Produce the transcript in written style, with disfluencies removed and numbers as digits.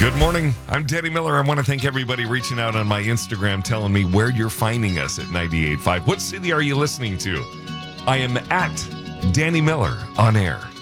Good morning. I'm Danny Miller. I want to thank everybody reaching out on my Instagram telling me where you're finding us at 98.5. What city are you listening to? I am at Danny Miller on air.